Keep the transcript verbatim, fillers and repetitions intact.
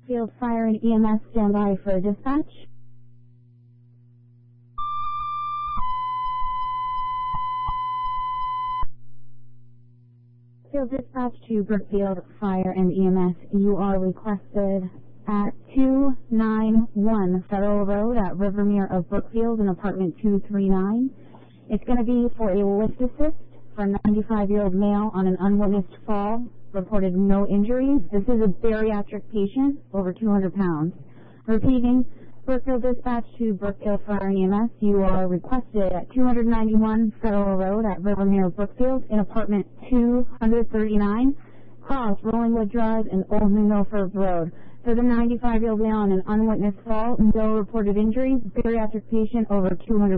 Field Fire and E M S stand by for dispatch. Field dispatch to Brookfield Fire and E M S. You are requested at two nine one Federal Road at Rivermere of Brookfield in apartment two three nine. It's going to be for a lift assist for a ninety-five-year-old male on an unwitnessed fall. Reported no injuries. This is a bariatric patient, over two hundred pounds. Repeating, Brookfield dispatch to Brookfield Fire and E M S. You are requested at two ninety-one Federal Road at Rivermere of Brookfield in apartment two thirty-nine, cross Rollingwood Drive and Old New Milford Road. For the ninety-five-year-old male on an unwitnessed fall, no reported injuries. Bariatric patient, over two hundred